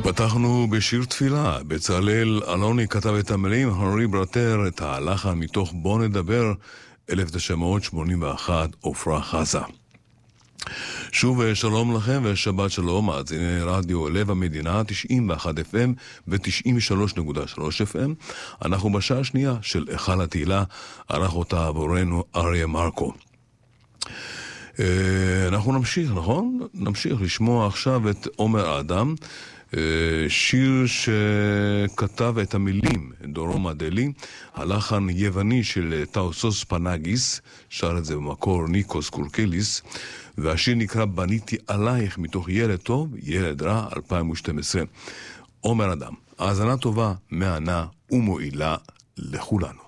פתחנו בשיר תפילה. בצלאל אלוני כתב את המילים, הנרי ברטר את הלחן מתוך בוא נדבר 1981, עופרה חזה. שוב שלום לכם ושבת שלום, מאזיני רדיו לב המדינה 91 FM ו-93.3 FM. אנחנו בשעה השנייה של היכל התהילה, ערך אותה עבורנו אריה מרקו. אנחנו נמשיך, נכון? נמשיך לשמוע עכשיו את עומר אדם, שיר שכתב את המילים דורום אדלי, הלחן יווני של טאוסוס פנאגיס, שר את זה במקור ניקוס קורקליס, והשיר נקרא בניתי עלייך מתוך ילד טוב, ילד רע 2012. עומר אדם, האזנה טובה, מענה ומועילה לכולנו.